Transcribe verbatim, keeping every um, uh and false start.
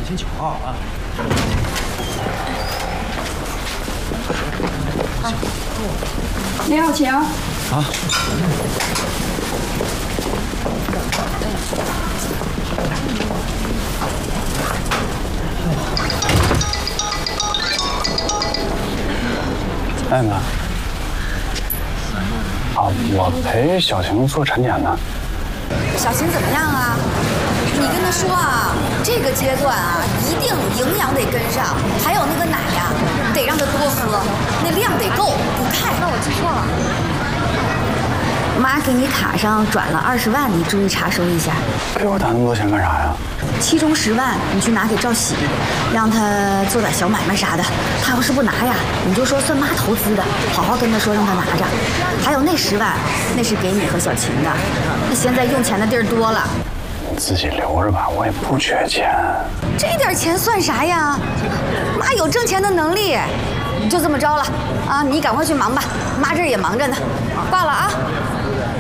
心求好啊！ 你好，请。啊。 哎妈，啊，我陪小晴做产检呢。 小晴怎么样啊？你跟她说啊，这个阶段啊，一定营养得跟上，还有那个奶呀、啊，得让她多喝，那量得够，补钙。那我记错了。妈给你卡上转了二十万，你注意查收一下。 给我打那么多钱干啥呀？ 其中十万你去拿给赵喜，让他做点小买卖啥的。他要是不拿呀，你就说算妈投资的，好好跟他说让他拿着。还有那十万，那是给你和小晴的。那现在用钱的地儿多了， 你自己留着吧，我也不缺钱。 这点钱算啥呀？妈有挣钱的能力，就这么着了啊！你赶快去忙吧，妈这儿也忙着呢。挂了啊。